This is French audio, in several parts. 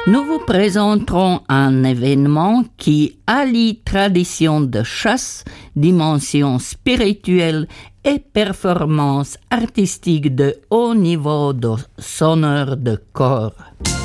Nous vous présenterons un événement qui allie tradition de chasse, dimension spirituelle et performance artistique de haut niveau de sonneurs de corps.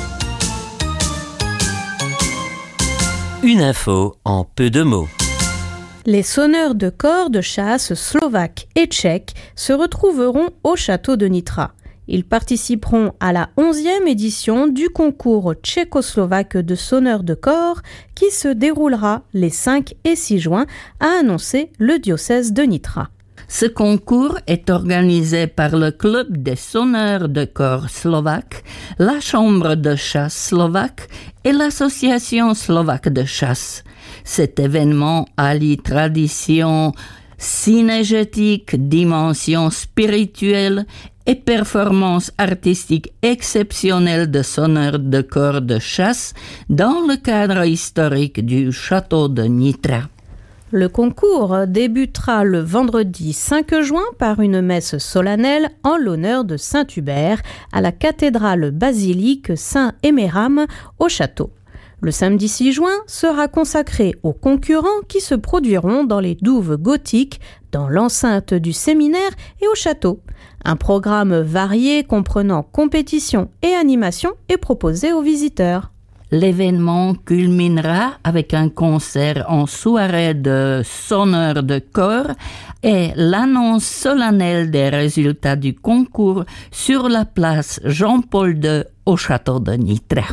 Une info en peu de mots. Les sonneurs de corps de chasse slovaques et tchèques se retrouveront au château de Nitra. Ils participeront à la 11e édition du concours tchécoslovaque de sonneurs de corps qui se déroulera les 5 et 6 juin, a annoncé le diocèse de Nitra. Ce concours est organisé par le Club des sonneurs de corps slovaques, la Chambre de chasse slovaque et l'Association slovaque de chasse. Cet événement allie tradition synégétique, dimension spirituelle et performance artistique exceptionnelle de sonneurs de corps de chasse dans le cadre historique du château de Nitra. Le concours débutera le vendredi 5 juin par une messe solennelle en l'honneur de Saint Hubert à la cathédrale basilique Saint-Héméram au château. Le samedi 6 juin sera consacré aux concurrents qui se produiront dans les douves gothiques, dans l'enceinte du séminaire et au château. Un programme varié comprenant compétition et animation est proposé aux visiteurs. L'événement culminera avec un concert en soirée de sonneurs de corps et l'annonce solennelle des résultats du concours sur la place Jean-Paul II au château de Nitra.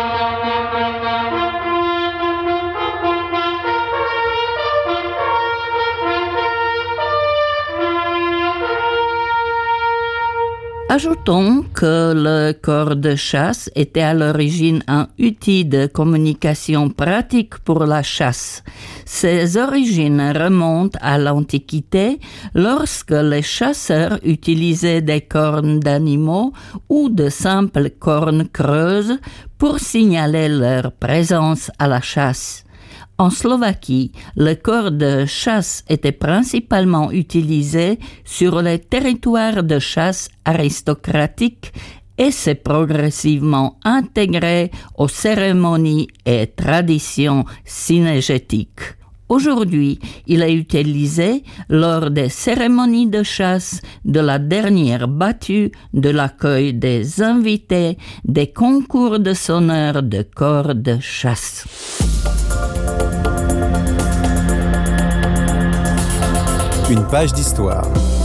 Ajoutons que le corps de chasse était à l'origine un outil de communication pratique pour la chasse. Ses origines remontent à l'Antiquité lorsque les chasseurs utilisaient des cornes d'animaux ou de simples cornes creuses pour signaler leur présence à la chasse. En Slovaquie, le corps de chasse était principalement utilisé sur les territoires de chasse aristocratiques et s'est progressivement intégré aux cérémonies et traditions synégétiques. Aujourd'hui, il est utilisé lors des cérémonies de chasse, de la dernière battue, de l'accueil des invités, des concours de sonneurs de corps de chasse. Une page d'histoire.